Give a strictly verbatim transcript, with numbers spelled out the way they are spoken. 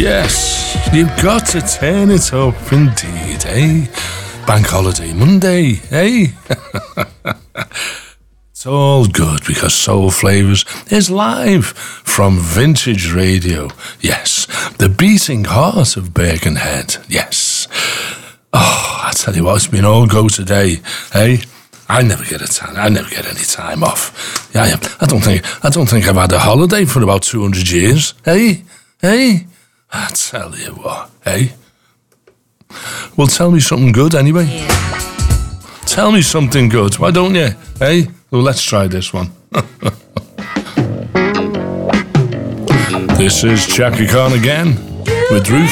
Yes, you've got to turn it up indeed, eh? Bank holiday Monday, eh? It's all good because Soul Flavours is live from Vintage Radio. Yes, the beating heart of Birkenhead. Yes. Oh, I tell you what, it's been all go today, eh? I never get a time. I never get any time off. Yeah, I don't think. I don't think I've had a holiday for about two hundred years. Hey, hey. I tell you what. Hey. Well, tell me something good anyway. Yeah. Tell me something good. Why don't you? Hey. Well, let's try this one. This is Chaka Khan again with Ruth.